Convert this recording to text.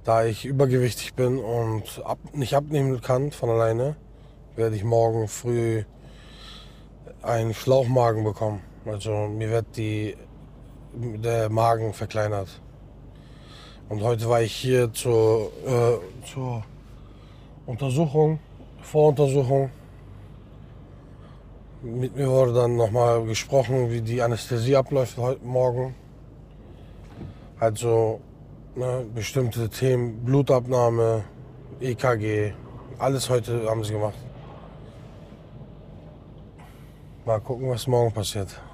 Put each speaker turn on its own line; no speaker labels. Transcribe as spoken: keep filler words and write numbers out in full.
Da ich übergewichtig bin und ab, nicht abnehmen kann von alleine, werde ich morgen früh einen Schlauchmagen bekommen. Also mir wird die, der Magen verkleinert. Und heute war ich hier zur, äh, zur Untersuchung, Voruntersuchung. Mit mir wurde dann nochmal gesprochen, wie die Anästhesie abläuft heute Morgen. Also ne, bestimmte Themen, Blutabnahme, E K G, alles heute haben sie gemacht. Mal gucken, was morgen passiert.